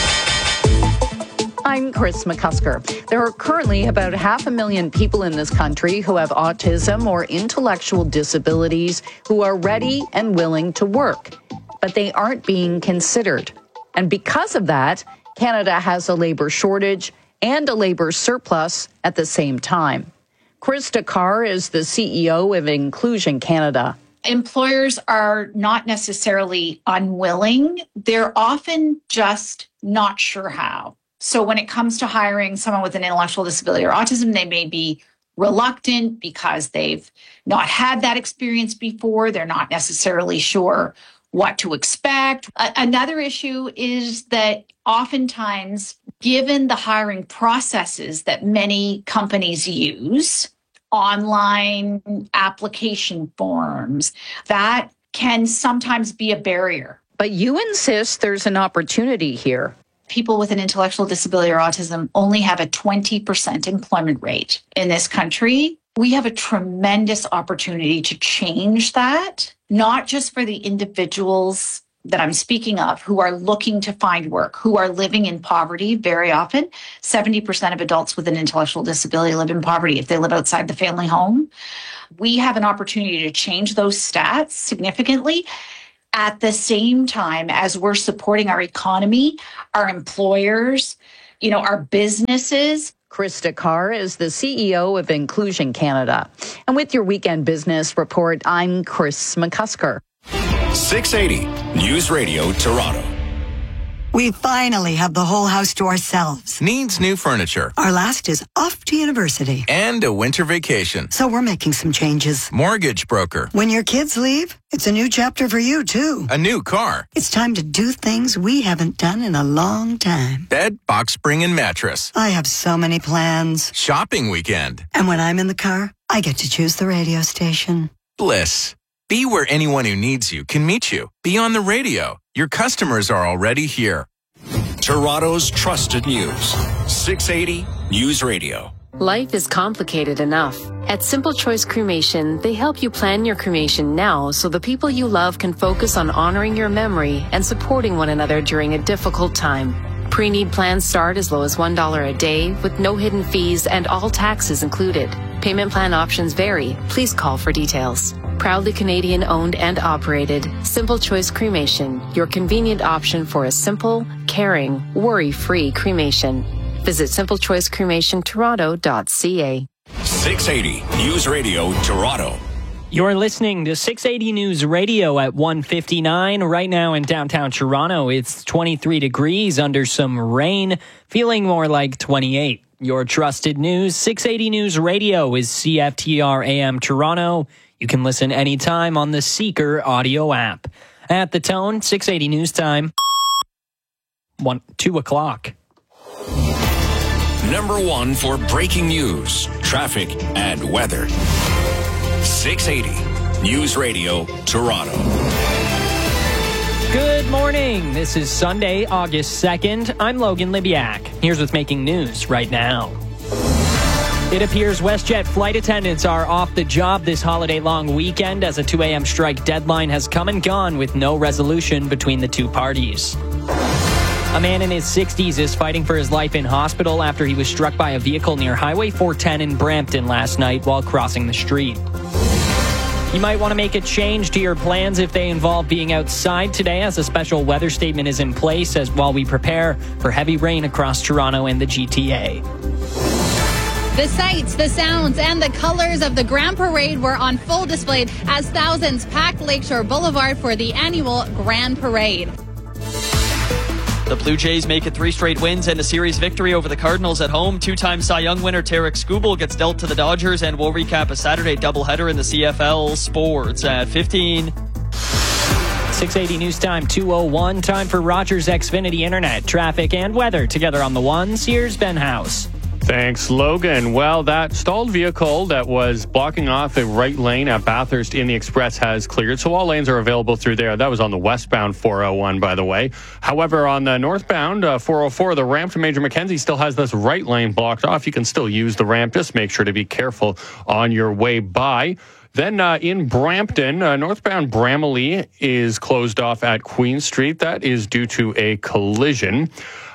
I'm Chris McCusker. There are currently about 500,000 people in this country who have autism or intellectual disabilities who are ready and willing to work, but they aren't being considered. And because of that, Canada has a labor shortage and a labor surplus at the same time. Krista Carr is the CEO of Inclusion Canada. Employers are not necessarily unwilling. They're often just not sure how. So when it comes to hiring someone with an intellectual disability or autism, they may be reluctant because they've not had that experience before. They're not necessarily sure what to expect. Another issue is that oftentimes, given the hiring processes that many companies use, online application forms, that can sometimes be a barrier. But you insist there's an opportunity here. People with an intellectual disability or autism only have a 20% employment rate in this country. We have a tremendous opportunity to change that, not just for the individuals that I'm speaking of who are looking to find work, who are living in poverty very often. 70% of adults with an intellectual disability live in poverty if they live outside the family home. We have an opportunity to change those stats significantly at the same time as we're supporting our economy, our employers, our businesses. Krista Carr is the CEO of Inclusion Canada. And with your Weekend Business Report, I'm Chris McCusker. 680 News Radio Toronto. We finally have the whole house to ourselves. Needs new furniture. Our last is off to university. And a winter vacation. So we're making some changes. Mortgage broker. When your kids leave, it's a new chapter for you, too. A new car. It's time to do things we haven't done in a long time. Bed, box spring, and mattress. I have so many plans. Shopping weekend. And when I'm in the car, I get to choose the radio station. Bliss. Be where anyone who needs you can meet you. Be on the radio. Your customers are already here. Toronto's trusted news. 680 News Radio. Life is complicated enough. At Simple Choice Cremation, they help you plan your cremation now so the people you love can focus on honoring your memory and supporting one another during a difficult time. Pre-need plans start as low as $1 a day with no hidden fees and all taxes included. Payment plan options vary. Please call for details. Proudly Canadian owned and operated, Simple Choice Cremation, your convenient option for a simple, caring, worry-free cremation. Visit simplechoicecremationtoronto.ca. 680 News Radio Toronto. You're listening to 680 News Radio at 1:59. Right now in downtown Toronto, it's 23 degrees under some rain, feeling more like 28. Your trusted news, 680 News Radio is CFTR AM Toronto. You can listen anytime on the Seeker audio app. At the tone, 680 News Time, 2 o'clock. Number one for breaking news, traffic, and weather. 680 News Radio Toronto. Good morning. This is Sunday, August 2nd. I'm Logan Libyak. Here's what's making news right now. It appears WestJet flight attendants are off the job this holiday-long weekend as a 2 a.m. strike deadline has come and gone with no resolution between the two parties. A man in his 60s is fighting for his life in hospital after he was struck by a vehicle near Highway 410 in Brampton last night while crossing the street. You might want to make a change to your plans if they involve being outside today, as a special weather statement is in place while we prepare for heavy rain across Toronto and the GTA. The sights, the sounds, and the colors of the Grand Parade were on full display as thousands packed Lakeshore Boulevard for the annual Grand Parade. The Blue Jays make it 3 straight wins and a series victory over the Cardinals at home. 2-time Cy Young winner Tarek Skubal gets dealt to the Dodgers, and we'll recap a Saturday doubleheader in the CFL. Sports at 15. 680 News Time, 2:01. Time for Rogers Xfinity Internet, traffic, and weather together on the ones. Here's Ben House. Thanks, Logan. Well, that stalled vehicle that was blocking off the right lane at Bathurst in the Express has cleared, so all lanes are available through there. That was on the westbound 401, by the way. However, on the northbound 404, the ramp to Major Mackenzie still has this right lane blocked off. You can still use the ramp. Just make sure to be careful on your way by. Then in Brampton, northbound Bramalea is closed off at Queen Street. That is due to a collision.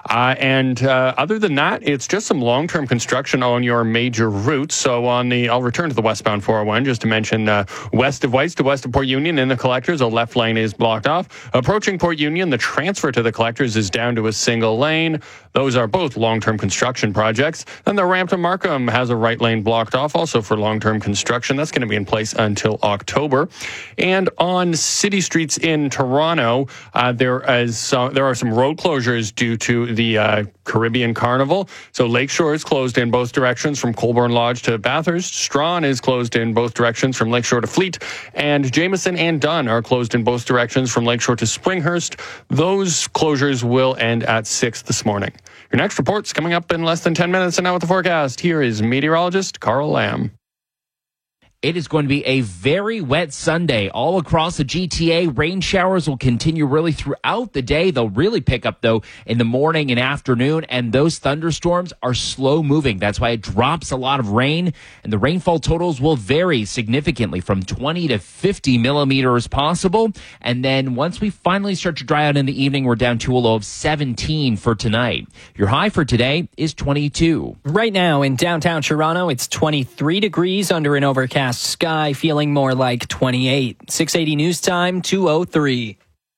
Other than that, it's just some long-term construction on your major routes. So I'll return to the westbound 401 just to mention west of Whites to west of Port Union in the collectors, a left lane is blocked off. Approaching Port Union, the transfer to the collectors is down to a single lane. Those are both long-term construction projects. Then the ramp to Markham has a right lane blocked off also for long-term construction. That's going to be in place until October. And on city streets in Toronto, there are some road closures due to the Caribbean Carnival. So Lakeshore is closed in both directions from Colborne Lodge to Bathurst. Strawn is closed in both directions from Lakeshore to Fleet. And Jameson and Dunn are closed in both directions from Lakeshore to Springhurst. Those closures will end at 6 this morning. Your next report's coming up in less than 10 minutes. And now with the forecast, here is meteorologist Carl Lamb. It is going to be a very wet Sunday all across the GTA. Rain showers will continue really throughout the day. They'll really pick up, though, in the morning and afternoon, and those thunderstorms are slow moving. That's why it drops a lot of rain, and the rainfall totals will vary significantly from 20 to 50 millimeters possible. And then once we finally start to dry out in the evening, we're down to a low of 17 for tonight. Your high for today is 22. Right now in downtown Toronto, it's 23 degrees under an overcast sky, feeling more like 28. 680 News Time, 2:03.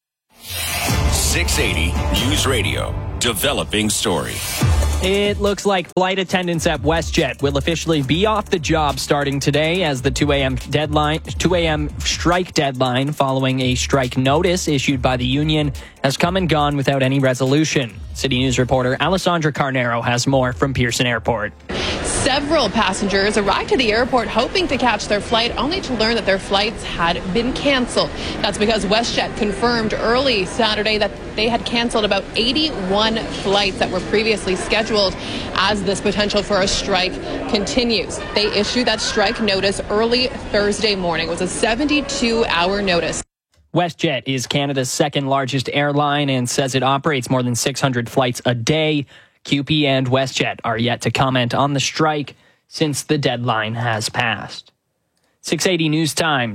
680 News Radio. Developing story. It looks like flight attendants at WestJet will officially be off the job starting today as the 2 a.m. strike deadline following a strike notice issued by the union has come and gone without any resolution. City News reporter Alessandra Carnero has more from Pearson Airport. Several passengers arrived to the airport hoping to catch their flight, only to learn that their flights had been canceled. That's because WestJet confirmed early Saturday that they had canceled about 81 flights that were previously scheduled as this potential for a strike continues. They issued that strike notice early Thursday morning. It was a 72-hour notice. WestJet is Canada's second largest airline and says it operates more than 600 flights a day. QP and WestJet are yet to comment on the strike since the deadline has passed. 680 News Time,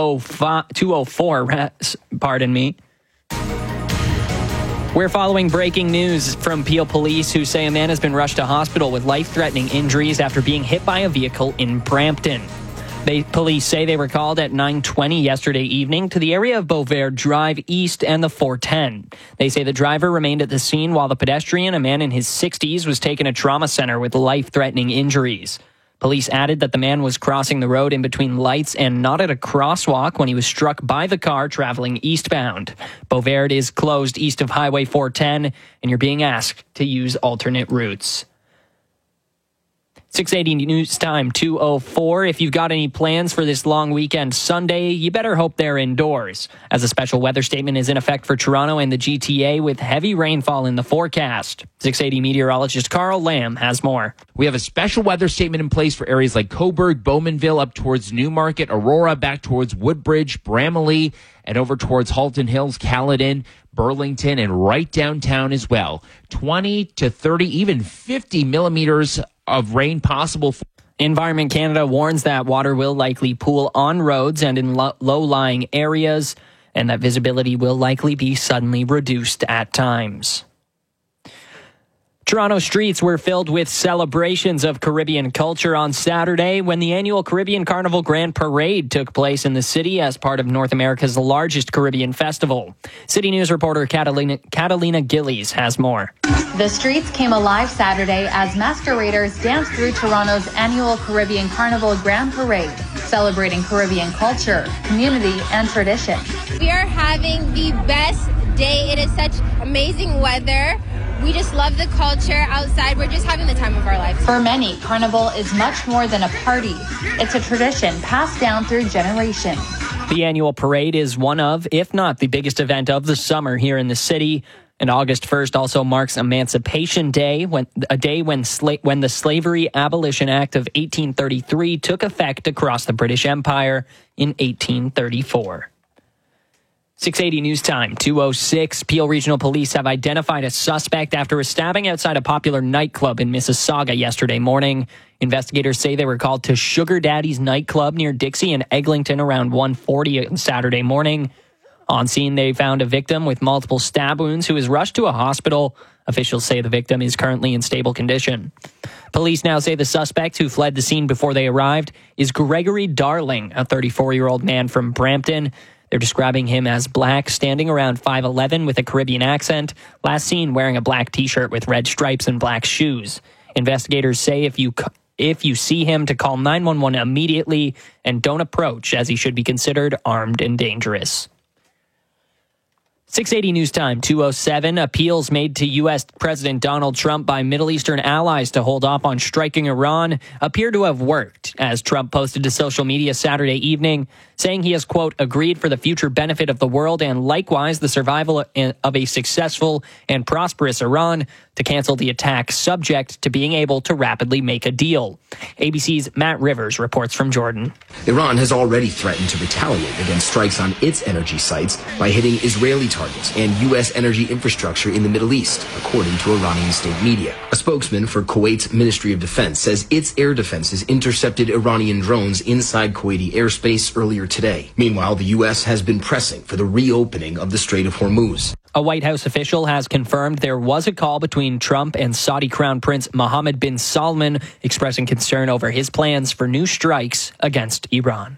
2:04, pardon me. We're following breaking news from Peel Police who say a man has been rushed to hospital with life-threatening injuries after being hit by a vehicle in Brampton. Police say they were called at 9:20 yesterday evening to the area of Beauvert Drive East and the 410. They say the driver remained at the scene while the pedestrian, a man in his 60s, was taken to trauma center with life-threatening injuries. Police added that the man was crossing the road in between lights and not at a crosswalk when he was struck by the car traveling eastbound. Beauvert is closed east of Highway 410, and you're being asked to use alternate routes. 680 News Time, 2:04. If you've got any plans for this long weekend Sunday, you better hope they're indoors, as a special weather statement is in effect for Toronto and the GTA with heavy rainfall in the forecast. 680 meteorologist Carl Lamb has more. We have a special weather statement in place for areas like Cobourg, Bowmanville, up towards Newmarket, Aurora, back towards Woodbridge, Bramalea, and over towards Halton Hills, Caledon, Burlington, and right downtown as well. 20 to 30, even 50 millimeters of rain possible. Environment Canada warns that water will likely pool on roads and in low-lying areas, and that visibility will likely be suddenly reduced at times. Toronto streets were filled with celebrations of Caribbean culture on Saturday when the annual Caribbean Carnival Grand Parade took place in the city as part of North America's largest Caribbean festival. City News reporter Catalina Gillies has more. The streets came alive Saturday as masqueraders danced through Toronto's annual Caribbean Carnival Grand Parade, celebrating Caribbean culture, community, and tradition. We are having the best day. It is such amazing weather. We just love the culture outside. We're just having the time of our lives. For many, Carnival is much more than a party. It's a tradition passed down through generations. The annual parade is one of, if not the biggest event of the summer here in the city. And August 1st also marks Emancipation Day, a day when the Slavery Abolition Act of 1833 took effect across the British Empire in 1834. 680 News Time, 2:06. Peel Regional Police have identified a suspect after a stabbing outside a popular nightclub in Mississauga yesterday morning. Investigators say they were called to Sugar Daddy's nightclub near Dixie and Eglinton around 1:40 on Saturday morning. On scene, they found a victim with multiple stab wounds who was rushed to a hospital. Officials say the victim is currently in stable condition. Police now say the suspect, who fled the scene before they arrived, is Gregory Darling, a 34-year-old man from Brampton. They're describing him as black, standing around 5'11", with a Caribbean accent, last seen wearing a black T-shirt with red stripes and black shoes. Investigators say if you see him, to call 911 immediately and don't approach, as he should be considered armed and dangerous. 680 News Time, 2:07. Appeals made to U.S. President Donald Trump by Middle Eastern allies to hold off on striking Iran appear to have worked, as Trump posted to social media Saturday evening, saying he has, quote, agreed for the future benefit of the world and likewise the survival of a successful and prosperous Iran to cancel the attack, subject to being able to rapidly make a deal. ABC's Matt Rivers reports from Jordan. Iran has already threatened to retaliate against strikes on its energy sites by hitting Israeli targets and U.S. energy infrastructure in the Middle East, according to Iranian state media. A spokesman for Kuwait's Ministry of Defense says its air defenses intercepted Iranian drones inside Kuwaiti airspace earlier today. Meanwhile, the U.S. has been pressing for the reopening of the Strait of Hormuz. A White House official has confirmed there was a call between Trump and Saudi Crown Prince Mohammed bin Salman expressing concern over his plans for new strikes against Iran.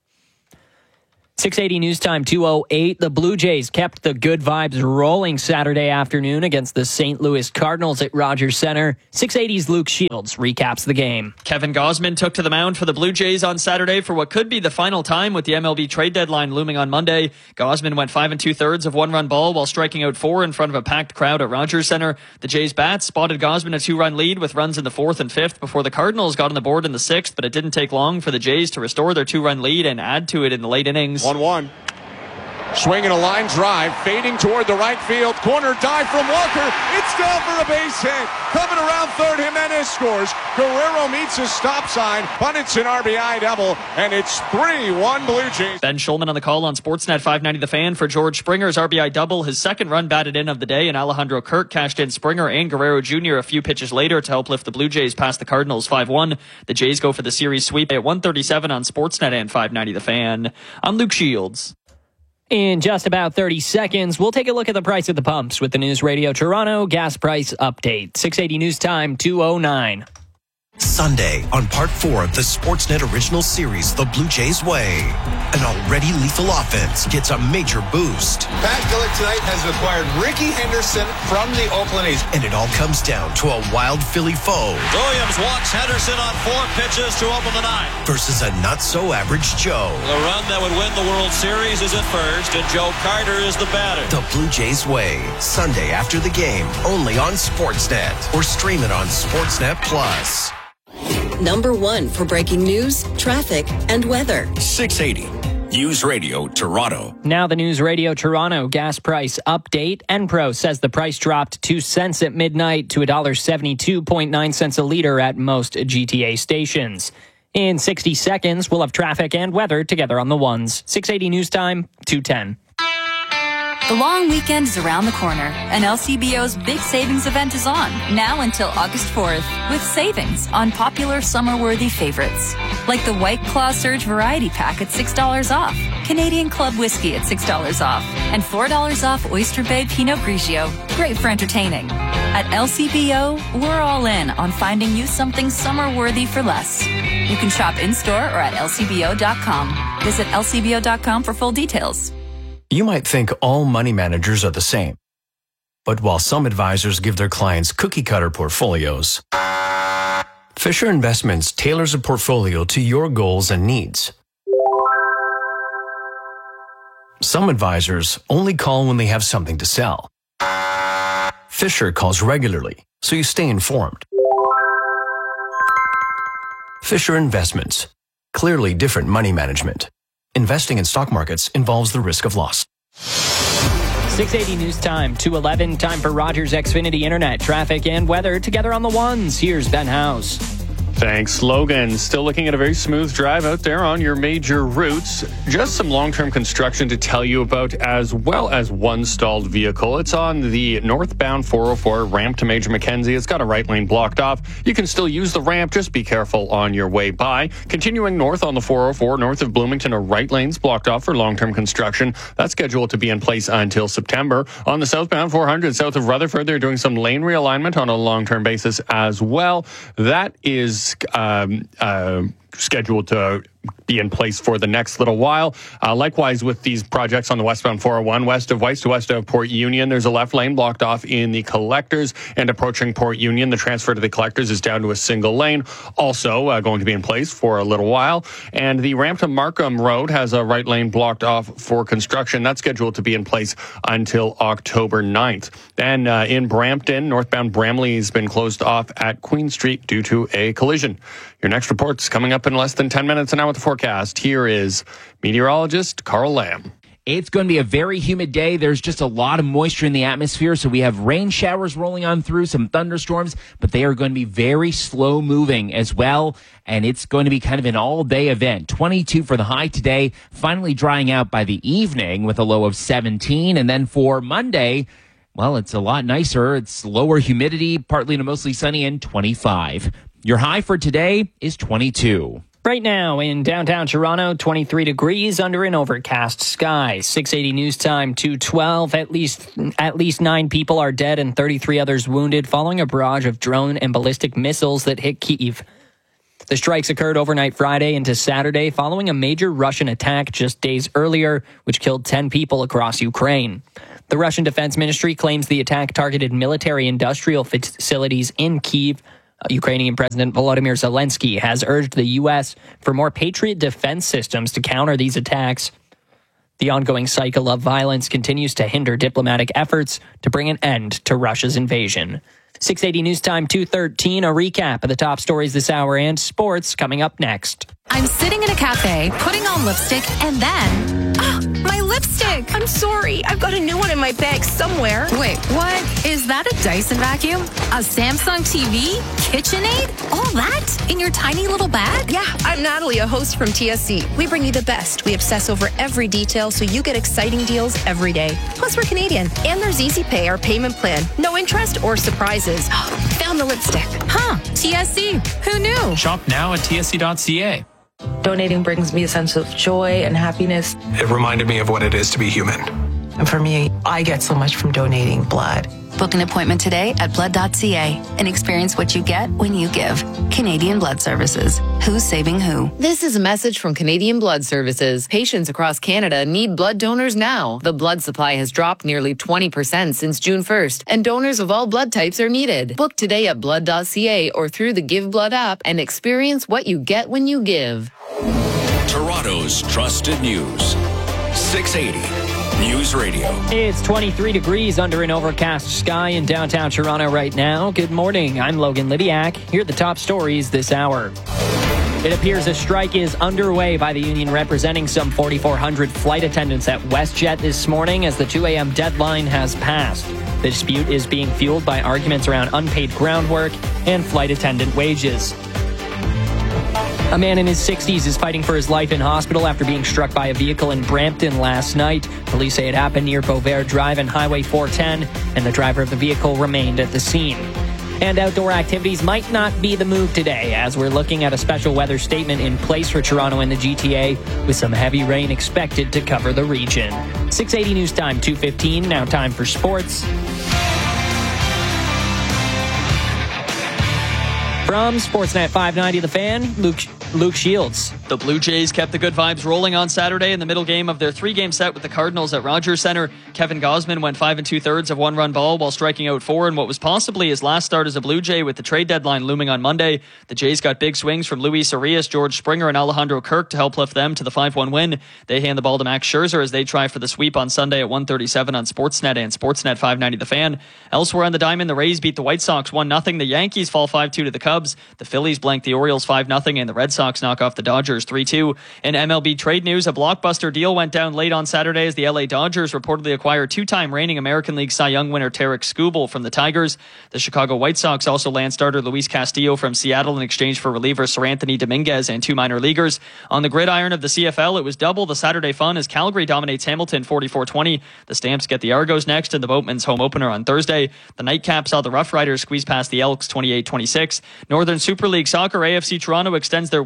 680 News Time, 2:08. The Blue Jays kept the good vibes rolling Saturday afternoon against the St. Louis Cardinals at Rogers Center. 680's Luke Shields recaps the game. Kevin Gausman took to the mound for the Blue Jays on Saturday for what could be the final time with the MLB trade deadline looming on Monday. Gausman went 5 2/3 of one-run ball while striking out 4 in front of a packed crowd at Rogers Center. The Jays bats spotted Gausman a 2-run lead with runs in the 4th and 5th before the Cardinals got on the board in the 6th, but it didn't take long for the Jays to restore their 2-run lead and add to it in the late innings. 1-1. Swinging a line drive, fading toward the right field. Corner dive from Walker. It's down for a base hit. Coming around third, Jimenez scores. Guerrero meets his stop sign, but it's an RBI double, and it's 3-1 Blue Jays. Ben Schulman on the call on Sportsnet 590 The Fan for George Springer's RBI double, his second run batted in of the day, and Alejandro Kirk cashed in Springer and Guerrero Jr. a few pitches later to help lift the Blue Jays past the Cardinals 5-1. The Jays go for the series sweep at 1:37 on Sportsnet and 590 The Fan. I'm Luke Shields. In just about 30 seconds, we'll take a look at the price at the pumps with the News Radio Toronto gas price update. 680 News Time, 2:09. Sunday on part 4 of the Sportsnet original series, The Blue Jays Way. An already lethal offense gets a major boost. Pat Gillick tonight has acquired Ricky Henderson from the Oakland A's. And it all comes down to a wild Philly foe. Williams walks Henderson on 4 pitches to open the 9th. Versus a not-so-average Joe. The run that would win the World Series is at first, and Joe Carter is the batter. The Blue Jays Way. Sunday after the game, only on Sportsnet. Or stream it on Sportsnet Plus. Number 1 for breaking news, traffic, and weather. 680 News Radio Toronto. Now the News Radio Toronto gas price update. Enpro says the price dropped 2 cents at midnight to $1.72.9 a liter at most GTA stations. In 60 seconds, we'll have traffic and weather together on the ones. 680 News Time, 2:10. The long weekend is around the corner, and LCBO's big savings event is on, now until August 4th, with savings on popular summer-worthy favorites, like the White Claw Surge Variety Pack at $6 off, Canadian Club Whiskey at $6 off, and $4 off Oyster Bay Pinot Grigio, great for entertaining. At LCBO, we're all in on finding you something summer-worthy for less. You can shop in-store or at LCBO.com. Visit LCBO.com for full details. You might think all money managers are the same. But while some advisors give their clients cookie-cutter portfolios, Fisher Investments tailors a portfolio to your goals and needs. Some advisors only call when they have something to sell. Fisher calls regularly, so you stay informed. Fisher Investments. Clearly different money management. Investing in stock markets involves the risk of loss. 680 News Time, 2:11. Time for Rogers Xfinity Internet, traffic, and weather together on the ones. Here's Ben House. Thanks, Logan. Still looking at a very smooth drive out there on your major routes. Just some long-term construction to tell you about, as well as one stalled vehicle. It's on the northbound 404 ramp to Major Mackenzie. It's got a right lane blocked off. You can still use the ramp. Just be careful on your way by. Continuing north on the 404, north of Bloomington, a right lane's blocked off for long-term construction. That's scheduled to be in place until September. On the southbound 400, south of Rutherford, they're doing some lane realignment on a long-term basis as well. That is scheduled to be in place for the next little while. Likewise, with these projects on the westbound 401, west of Weiss to west of Port Union, there's a left lane blocked off in the collectors, and approaching Port Union, the transfer to the collectors is down to a single lane, also going to be in place for a little while. And the ramp to Markham Road has a right lane blocked off for construction. That's scheduled to be in place until October 9th. Then in Brampton, northbound Bramley has been closed off at Queen Street due to a collision. Your next report's coming up in less than 10 minutes. And now with the forecast, here is meteorologist Carl Lamb. It's going to be a very humid day. There's just a lot of moisture in the atmosphere, so we have rain showers rolling on through, some thunderstorms, but they are going to be very slow moving as well, and it's going to be kind of an all-day event. 22 for the high today, finally drying out by the evening with a low of 17, and then for Monday, well, it's a lot nicer. It's lower humidity, partly to mostly sunny, and 25. Your high for today is 22. Right now in downtown Toronto, 23 degrees under an overcast sky. 680 news time, 2:12. At least 9 people are dead and 33 others wounded following a barrage of drone and ballistic missiles that hit Kyiv. The strikes occurred overnight Friday into Saturday following a major Russian attack just days earlier, which killed 10 people across Ukraine. The Russian Defense Ministry claims the attack targeted military-industrial facilities in Kyiv. Ukrainian President Volodymyr Zelensky has urged the U.S. for more Patriot defense systems to counter these attacks. The ongoing cycle of violence continues to hinder diplomatic efforts to bring an end to Russia's invasion. 680 News Time 2:13, a recap of the top stories this hour and sports coming up next. I'm sitting in a cafe, putting on lipstick, and then... my lipstick! I'm sorry, I've got a new one in my bag somewhere. Wait, what? Is that a Dyson vacuum? A Samsung TV? KitchenAid? All that? In your tiny little bag? Yeah, I'm Natalie, a host from TSC. We bring you the best. We obsess over every detail so you get exciting deals every day. Plus, we're Canadian. And there's Easy Pay, our payment plan. No interest or surprises. Found the lipstick. Huh, TSC. Who knew? Shop now at tsc.ca. Donating brings me a sense of joy and happiness. It reminded me of what it is to be human. And for me, I get so much from donating blood. Book an appointment today at blood.ca and experience what you get when you give. Canadian Blood Services. Who's saving who? This is a message from Canadian Blood Services. Patients across Canada need blood donors now. The blood supply has dropped nearly 20% since June 1st, and donors of all blood types are needed. Book today at blood.ca or through the Give Blood app and experience what you get when you give. Toronto's trusted news. 680 News Radio. It's 23 degrees under an overcast sky in downtown Toronto right now. Good morning. I'm Logan Libiak. Here are the top stories this hour. It appears a strike is underway by the union representing some 4,400 flight attendants at WestJet this morning as the 2 a.m. deadline has passed. The dispute is being fueled by arguments around unpaid groundwork and flight attendant wages. A man in his 60s is fighting for his life in hospital after being struck by a vehicle in Brampton last night. Police say it happened near Beauvert Drive and Highway 410, and the driver of the vehicle remained at the scene. And outdoor activities might not be the move today, as we're looking at a special weather statement in place for Toronto and the GTA, with some heavy rain expected to cover the region. 680 News Time, 2:15, now time for sports. From Sportsnet 590 The Fan, Luke Shields. The Blue Jays kept the good vibes rolling on Saturday in the middle game of their 3-game set with the Cardinals at Rogers Centre. Kevin Gausman went 5 2/3 of one-run ball while striking out 4 in what was possibly his last start as a Blue Jay with the trade deadline looming on Monday. The Jays got big swings from Luis Arias, George Springer, and Alejandro Kirk to help lift them to the 5-1 win. They hand the ball to Max Scherzer as they try for the sweep on Sunday at 1:37 on Sportsnet and Sportsnet 590 The Fan. Elsewhere on the diamond, the Rays beat the White Sox 1-0. The Yankees fall 5-2 to the Cubs. The Phillies blank the Orioles 5-0, and the Red Sox knock off the Dodgers 3-2. In MLB trade news, a blockbuster deal went down late on Saturday as the LA Dodgers reportedly acquired 2-time reigning American League Cy Young winner Tarik Skubal from the Tigers. The Chicago White Sox also land starter Luis Castillo from Seattle in exchange for reliever Sir Anthony Dominguez and 2 minor leaguers. On the gridiron of the CFL, it was double the Saturday fun as Calgary dominates Hamilton 44-20. The Stamps get the Argos next and the Boatmen's home opener on Thursday. The nightcap saw the Rough Riders squeeze past the Elks 28-26. Northern Super League Soccer, AFC Toronto extends their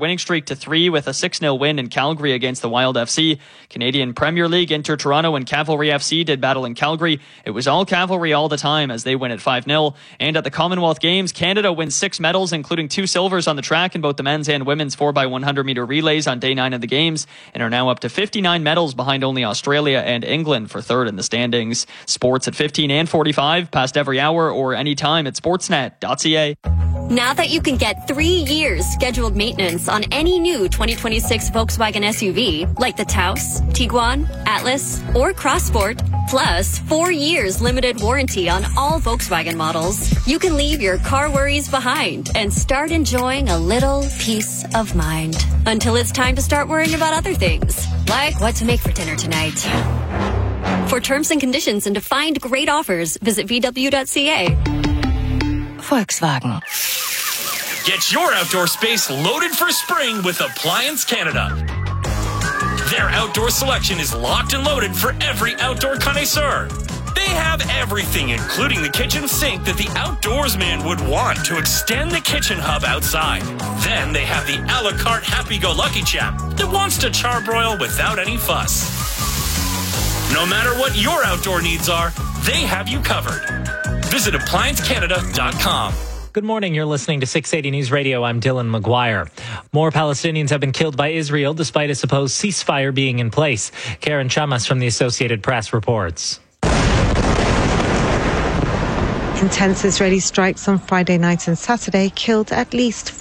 winning streak to 3 with a 6-0 win in Calgary against the Wild FC. Canadian Premier League, Inter Toronto and Cavalry FC did battle in Calgary. It was all Cavalry all the time as they win at 5-0. And at the Commonwealth Games, Canada wins 6 medals, including 2 silvers on the track in both the men's and women's 4x100 meter relays on day 9 of the Games, and are now up to 59 medals behind only Australia and England for third in the standings. Sports at 15 and 45, past every hour or anytime at sportsnet.ca. Now that you can get 3 years scheduled maintenance on any new 2026 Volkswagen SUV, like the Taos, Tiguan, Atlas, or Crossport, plus 4 years limited warranty on all Volkswagen models, you can leave your car worries behind and start enjoying a little peace of mind. Until it's time to start worrying about other things, like what to make for dinner tonight. For terms and conditions and to find great offers, visit VW.ca. Volkswagen. Get your outdoor space loaded for spring with Appliance Canada. Their outdoor selection is locked and loaded for every outdoor connoisseur. They have everything, including the kitchen sink that the outdoorsman would want to extend the kitchen hub outside. Then they have the a la carte happy-go-lucky chap that wants to charbroil without any fuss. No matter what your outdoor needs are, they have you covered. Visit ApplianceCanada.com. Good morning. You're listening to 680 News Radio. I'm Dylan McGuire. More Palestinians have been killed by Israel despite a supposed ceasefire being in place. Karen Chamas from the Associated Press reports. Intense Israeli strikes on Friday night and Saturday killed at least